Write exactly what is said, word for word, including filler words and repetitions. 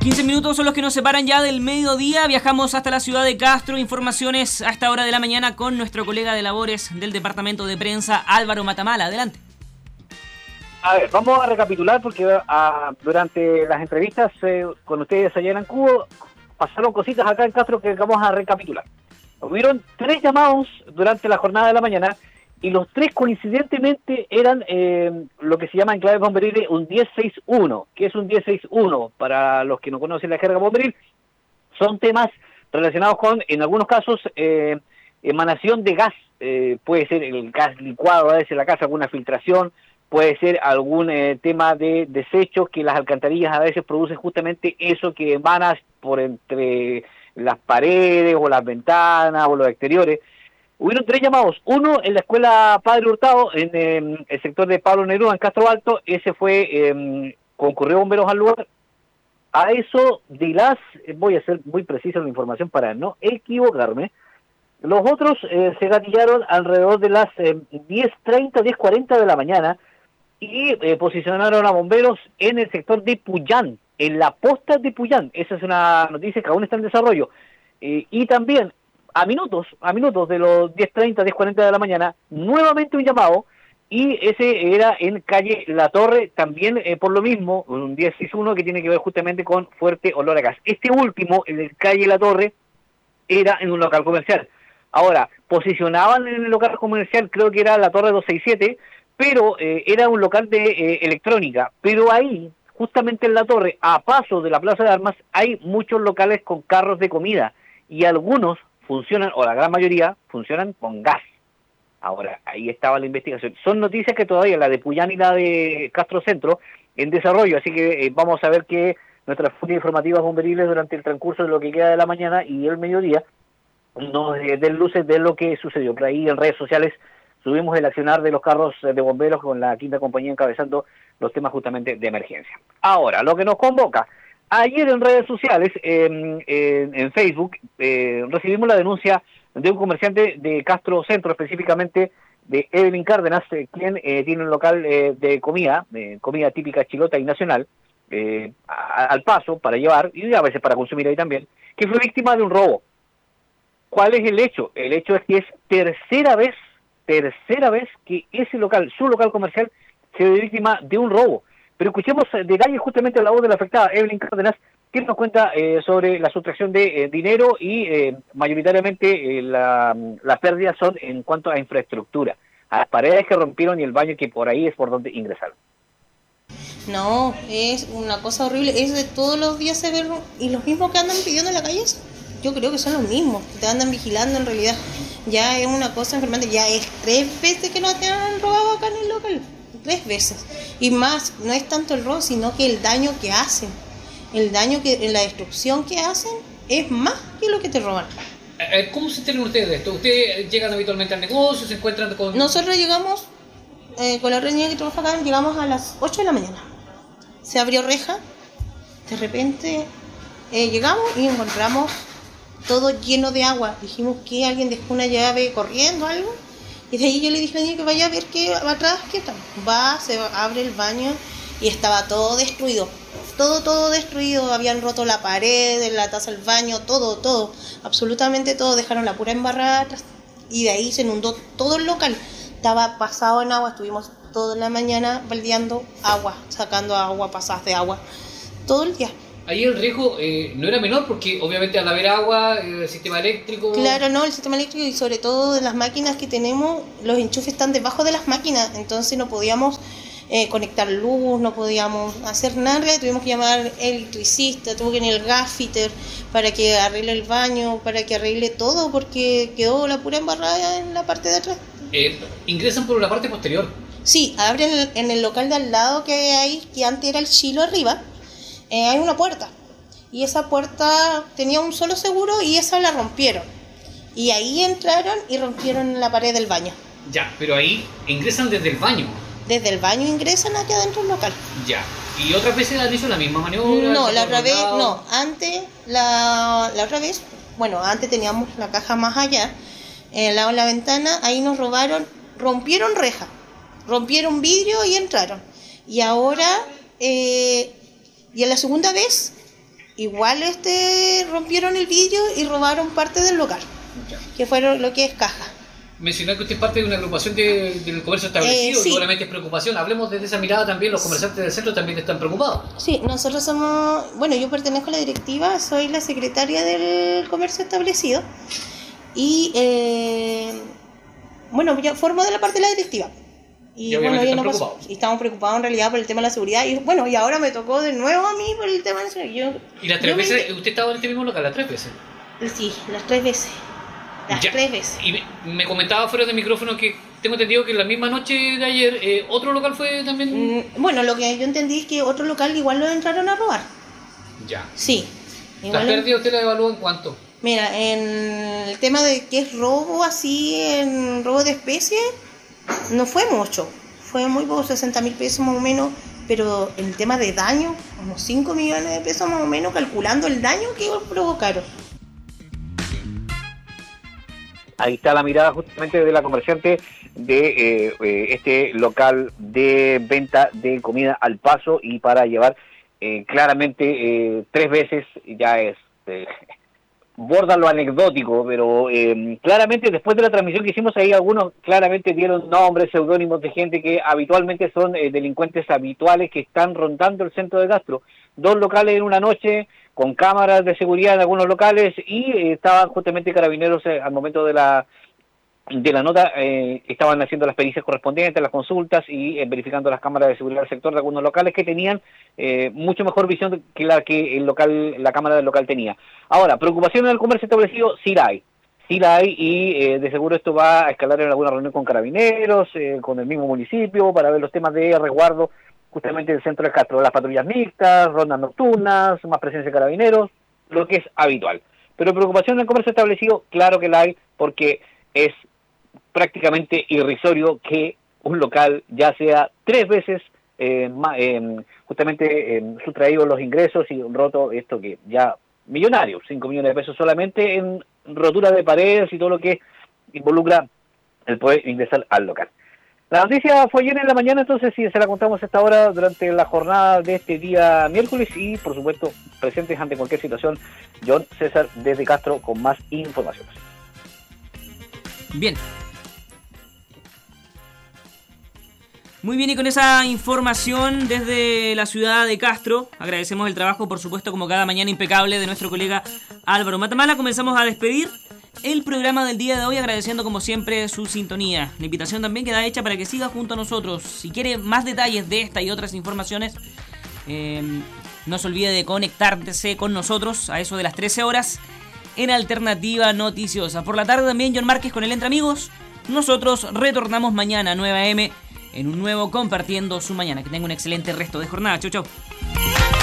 quince minutos son los que nos separan ya del mediodía. Viajamos hasta la ciudad de Castro. Informaciones a esta hora de la mañana con nuestro colega de labores del departamento de prensa, Álvaro Matamala. Adelante. A ver, vamos a recapitular porque uh, durante las entrevistas eh, con ustedes allá en Ancubo pasaron cositas acá en Castro que vamos a recapitular. Hubieron tres llamados durante la jornada de la mañana y los tres coincidentemente eran eh, lo que se llama en clave bomberil un diez seis uno. ¿Qué es un diez seis uno? Para los que no conocen la jerga bomberil, son temas relacionados con, en algunos casos, eh, emanación de gas. Eh, puede ser el gas licuado a veces en la casa, alguna filtración, puede ser algún eh, tema de desechos que las alcantarillas a veces producen justamente eso que emana por entre las paredes o las ventanas o los exteriores. Hubieron tres llamados, uno en la escuela Padre Hurtado, en eh, el sector de Pablo Neruda, en Castro Alto. Ese fue, eh, concurrió bomberos al lugar. A eso de las, voy a ser muy preciso en la información para no equivocarme, los otros eh, se gatillaron alrededor de las eh, diez treinta, diez cuarenta de la mañana y eh, posicionaron a bomberos en el sector de Puyán, en la posta de Puyán. Esa es una noticia que aún está en desarrollo. Eh, y también a minutos, a minutos de los diez treinta, diez cuarenta de la mañana, nuevamente un llamado, y ese era en calle La Torre, también eh, por lo mismo, un diez sesenta y uno que tiene que ver justamente con fuerte olor a gas. Este último, el de calle La Torre, era en un local comercial. Ahora, posicionaban en el local comercial, creo que era la Torre doscientos sesenta y siete, pero eh, era un local de eh, electrónica, pero ahí, justamente en La Torre, a paso de la Plaza de Armas, hay muchos locales con carros de comida, y algunos funcionan, o la gran mayoría, funcionan con gas. Ahora, ahí estaba la investigación. Son noticias que todavía, la de Puyán y la de Castro Centro, en desarrollo, así que eh, vamos a ver que nuestras fuentes informativas bomberiles durante el transcurso de lo que queda de la mañana y el mediodía nos eh, den luces de lo que sucedió. Por ahí en redes sociales subimos el accionar de los carros de bomberos con la quinta compañía encabezando los temas justamente de emergencia. Ahora, lo que nos convoca. Ayer en redes sociales, eh, eh, en Facebook, eh, recibimos la denuncia de un comerciante de Castro Centro, específicamente de Evelyn Cárdenas, eh, quien eh, tiene un local eh, de comida, de comida típica chilota y nacional, eh, a, al paso para llevar, y a veces para consumir ahí también, que fue víctima de un robo. ¿Cuál es el hecho? El hecho es que es tercera vez, tercera vez que ese local, su local comercial, se ve víctima de un robo. Pero escuchemos detalles justamente a la voz de la afectada, Evelyn Cárdenas, que nos cuenta eh, sobre la sustracción de eh, dinero y eh, mayoritariamente eh, la, las pérdidas son en cuanto a infraestructura, a las paredes que rompieron y el baño que por ahí es por donde ingresaron. No, es una cosa horrible, es de todos los días se ven, y los mismos que andan pidiendo en la calle, yo creo que son los mismos, que te andan vigilando en realidad, ya es una cosa enfermante, ya es tres veces que nos te han robado acá en el local. Tres veces. Y más, no es tanto el robo, sino que el daño que hacen. El daño, que la destrucción que hacen es más que lo que te roban. ¿Cómo se enteran ustedes de esto? ¿Ustedes llegan habitualmente al negocio? ¿Se encuentran con...? Nosotros llegamos, eh, con la reunión que trabaja acá, llegamos a las ocho de la mañana. Se abrió reja. De repente eh, llegamos y encontramos todo lleno de agua. Dijimos que alguien dejó una llave corriendo, algo. Y de ahí yo le dije a niño que vaya a ver qué va atrás, qué está. Va, se abre el baño y estaba todo destruido. Todo, todo destruido. Habían roto la pared, la taza del baño, todo, todo. Absolutamente todo. Dejaron la pura embarrada atrás. Y de ahí se inundó todo el local. Estaba pasado en agua. Estuvimos toda la mañana baldeando agua, sacando agua, pasadas de agua. Todo el día. Ahí el riesgo eh, no era menor porque obviamente al haber agua, el sistema eléctrico... Claro, no, el sistema eléctrico y sobre todo de las máquinas que tenemos, los enchufes están debajo de las máquinas, entonces no podíamos eh, conectar luz, no podíamos hacer nada, tuvimos que llamar al electricista, tuvo que venir el gasfitter para que arregle el baño, para que arregle todo, porque quedó la pura embarrada en la parte de atrás. Eh, ¿Ingresan por la parte posterior? Sí, abren el, en el local de al lado que hay, que antes era el chilo arriba. Eh, hay una puerta y esa puerta tenía un solo seguro y esa la rompieron y ahí entraron y rompieron la pared del baño. Ya, pero ahí ingresan desde el baño. Desde el baño ingresan aquí adentro del local. Ya, ¿y otras veces han hecho la misma maniobra? No, la otra vez, no, antes, la, la otra vez, bueno, antes teníamos la caja más allá, en el lado de la ventana, ahí nos robaron, rompieron reja, rompieron vidrio y entraron. Y ahora... Eh, Y a la segunda vez igual este rompieron el vidrio y robaron parte del local, Ya. que fueron lo que es caja. Mencionar que usted es parte de una agrupación de, del comercio establecido, Eh, sí. seguramente es preocupación. Hablemos desde esa mirada también, los comerciantes del centro también están preocupados. Sí, nosotros somos, bueno, yo pertenezco a la directiva, soy la secretaria del comercio establecido y, eh, bueno, yo formo de la parte de la directiva. Y, Y bueno, obviamente yo están no paso- preocupados. y estamos preocupados en realidad por el tema de la seguridad. Y bueno, y ahora me tocó de nuevo a mí por el tema de la seguridad. Yo, Y las tres yo me- veces, usted estaba en este mismo local, las tres veces. Sí, las tres veces. Las Ya. tres veces. Y me, me comentaba fuera de micrófono que tengo entendido que la misma noche de ayer eh, otro local fue también... Mm, Bueno, lo que yo entendí es que otro local igual lo entraron a robar. Ya. Sí. ¿Las Igual lo- pérdidas usted las evalúa en cuánto? Mira, en el tema de que es robo así, en robo de especie, no fue mucho. Fue muy poco, sesenta mil pesos más o menos. Pero en tema de daño, unos cinco millones de pesos más o menos, calculando el daño que provocaron. Ahí está la mirada justamente de la comerciante de eh, eh, este local de venta de comida al paso y para llevar eh, claramente eh, tres veces, ya es eh, borda lo anecdótico, pero eh, claramente después de la transmisión que hicimos ahí algunos claramente dieron nombres, seudónimos de gente que habitualmente son eh, delincuentes habituales que están rondando el centro de Castro. Dos locales en una noche, con cámaras de seguridad en algunos locales y eh, estaban justamente carabineros eh, al momento de la de la nota, eh, estaban haciendo las pericias correspondientes, las consultas y eh, verificando las cámaras de seguridad del sector de algunos locales que tenían eh, mucho mejor visión que la que el local, la cámara del local tenía. Ahora, preocupación en el comercio establecido, sí la hay. Sí la hay y eh, de seguro esto va a escalar en alguna reunión con carabineros, eh, con el mismo municipio, para ver los temas de resguardo justamente del centro de Castro, las patrullas mixtas, rondas nocturnas, más presencia de carabineros, lo que es habitual. Pero preocupación en el comercio establecido, claro que la hay, porque es prácticamente irrisorio que un local ya sea tres veces eh, ma, eh, justamente eh, sustraído los ingresos y roto esto que ya millonario, cinco millones de pesos solamente en rotura de paredes y todo lo que involucra el poder ingresar al local. La noticia fue ayer en la mañana, entonces sí, se la contamos a esta hora durante la jornada de este día miércoles y por supuesto presentes ante cualquier situación. John César desde Castro con más informaciones. Bien. Muy bien, y con esa información desde la ciudad de Castro, agradecemos el trabajo, por supuesto, como cada mañana impecable de nuestro colega Álvaro Matamala. Comenzamos a despedir el programa del día de hoy, agradeciendo como siempre su sintonía. La invitación también queda hecha para que siga junto a nosotros. Si quiere más detalles de esta y otras informaciones, eh, no se olvide de conectarse con nosotros a eso de las trece horas en Alternativa Noticiosa. Por la tarde también John Márquez con el Entre Amigos. Nosotros retornamos mañana a nueve a eme en un nuevo Compartiendo su Mañana. Que tenga un excelente resto de jornada. Chau, chau.